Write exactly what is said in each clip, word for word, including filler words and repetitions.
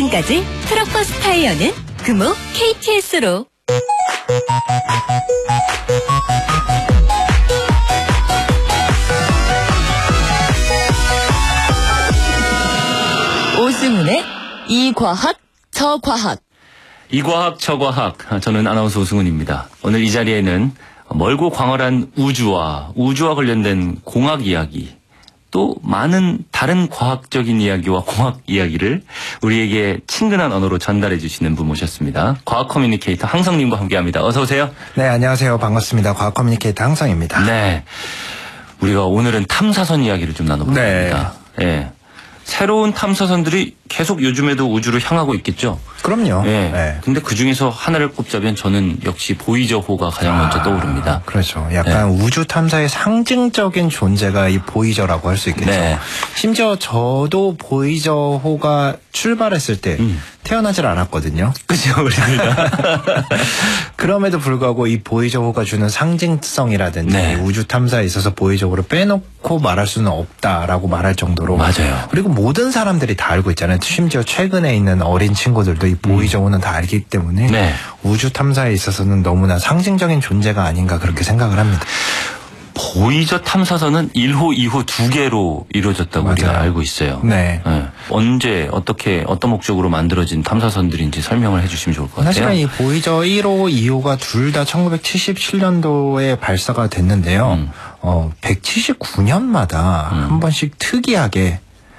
지금까지 트럭버스 타이어는 금호 케이티에스로. 오승훈의 이과학 저과학. 이과학 저과학, 저는 아나운서 오승훈입니다. 오늘 이 자리에는 멀고 광활한 우주와 우주와 관련된 공학 이야기, 또 많은 다른 과학적인 이야기와 공학 이야기를 우리에게 친근한 언어로 전달해 주시는 분 모셨습니다. 과학 커뮤니케이터 항성님과 함께합니다. 어서 오세요. 네, 안녕하세요. 반갑습니다. 과학 커뮤니케이터 항성입니다. 네, 우리가 오늘은 탐사선 이야기를 좀 나눠볼 겁니다. 네. 네. 새로운 탐사선들이 계속 요즘에도 우주로 향하고 있겠죠? 그럼요. 네. 네. 근데 그 중에서 하나를 꼽자면 저는 역시 보이저호가 가장 먼저 아, 떠오릅니다. 그렇죠. 약간 네. 우주 탐사의 상징적인 존재가 이 보이저라고 할 수 있겠죠. 네. 심지어 저도 보이저호가 출발했을 때 음. 태어나질 않았거든요. 그죠, 우리가. 그럼에도 불구하고 이 보이저호가 주는 상징성이라든지 네. 우주 탐사에 있어서 보이저호를 빼놓고 말할 수는 없다라고 말할 정도로. 맞아요. 그리고 모든 사람들이 다 알고 있잖아요. 심지어 최근에 있는 어린 친구들도 이 보이저호는 음. 다 알기 때문에 네. 우주 탐사에 있어서는 너무나 상징적인 존재가 아닌가 그렇게 생각을 합니다. 보이저 탐사선은 일 호, 이 호 두 개로 이루어졌다고 맞아요. 우리가 알고 있어요. 네. 네. 언제 어떻게 어떤 목적으로 만들어진 탐사선들인지 설명을 해주시면 좋을 것 같아요. 사실은 이 보이저 일 호, 이 호가 둘 다 천구백칠십칠 년도에 발사가 됐는데요. 음. 어, 백칠십구 년마다 음. 한 번씩 특이하게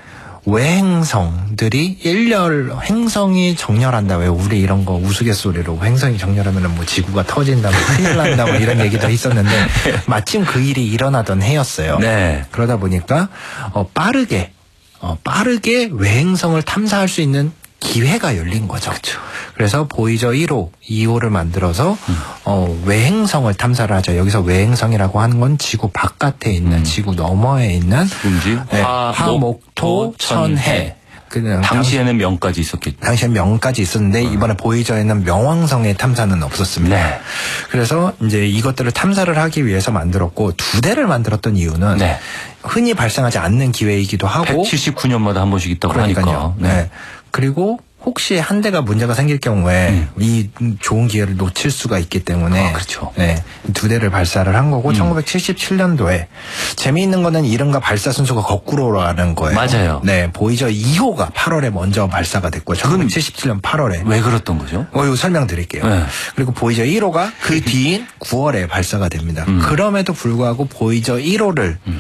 외행성들이 일렬 행성이 정렬한다. 왜 우리 이런 거 우스갯소리로 행성이 정렬하면 뭐 지구가 터진다, 뭐 큰일 난다, 뭐 이런 얘기도 있었는데 마침 그 일이 일어나던 해였어요. 네. 그러다 보니까 어, 빠르게 어, 빠르게 외행성을 탐사할 수 있는 기회가 열린 거죠. 그렇죠. 그래서 보이저 일 호, 이 호를 만들어서 음. 어, 외행성을 탐사를 하죠. 여기서 외행성이라고 하는 건 지구 바깥에 있는 음. 지구 너머에 있는 음지 네, 화, 화, 목, 토, 천, 해. 그냥 당시에는 명까지 있었겠죠. 당시에는 명까지 있었는데 음. 이번에 보이저에는 명왕성의 탐사는 없었습니다. 네. 그래서 이제 이것들을 탐사를 하기 위해서 만들었고 두 대를 만들었던 이유는 네. 흔히 발생하지 않는 기회이기도 하고 백칠십구 년마다 한 번씩 있다고 그러니까요. 하니까. 네. 네. 그리고 혹시 한 대가 문제가 생길 경우에 음. 이 좋은 기회를 놓칠 수가 있기 때문에 아, 그렇죠. 네, 두 대를 발사를 한 거고 음. 천구백칠십칠 년도에 재미있는 거는 이름과 발사 순서가 거꾸로라는 거예요. 맞아요. 네, 보이저 이 호가 팔월에 먼저 발사가 됐고 천구백칠십칠 년 팔월에 왜 그랬던 거죠? 어, 이거 설명드릴게요. 네. 그리고 보이저 일 호가 그 뒤인 구월에 발사가 됩니다. 음. 그럼에도 불구하고 보이저 일 호를 음.